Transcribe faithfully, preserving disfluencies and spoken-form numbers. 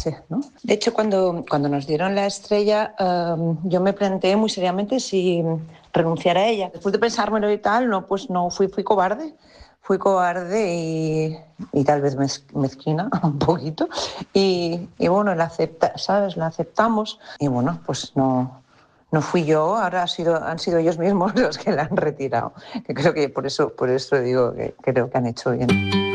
base, ¿no? De hecho, cuando, cuando nos dieron la estrella, eh, yo me planteé muy seriamente si renunciar a ella. Después de pensármelo y tal, no, pues no, fui, fui cobarde. Fui cobarde y, y tal vez mez, mezquina un poquito. Y, y bueno, la acepta, ¿sabes? La aceptamos. Y bueno, pues no, no fui yo, ahora ha sido, han sido ellos mismos los que la han retirado. Que creo que por eso, por eso digo que creo que han hecho bien.